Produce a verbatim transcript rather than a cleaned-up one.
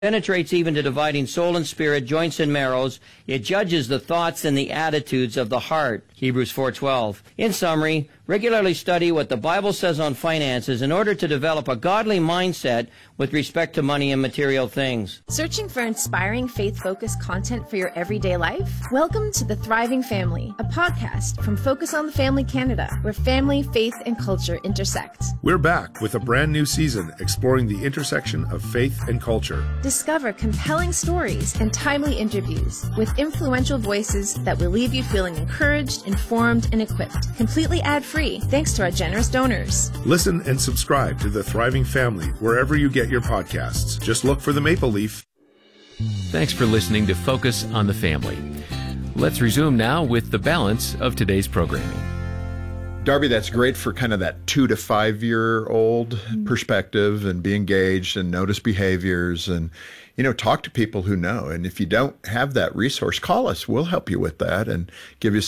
penetrates even to dividing soul and spirit, joints and marrows. It judges the thoughts and the attitudes of the heart. Hebrews four twelve. In summary, regularly study what the Bible says on finances in order to develop a godly mindset with respect to money and material things. Searching for inspiring faith-focused content for your everyday life? Welcome to The Thriving Family, a podcast from Focus on the Family Canada, where family, faith, and culture intersect. We're back with a brand new season exploring the intersection of faith and culture. Discover compelling stories and timely interviews with influential voices that will leave you feeling encouraged, informed, and equipped, completely ad-free, thanks to our generous donors. Listen and subscribe to The Thriving Family wherever you get your podcasts. Just look for the maple leaf. Thanks for listening to Focus on the Family. Let's resume now with the balance of today's programming. Darby, that's great for kind of that two to five year old perspective, and be engaged and notice behaviors and, you know, talk to people who know. And if you don't have that resource, call us. We'll help you with that and give you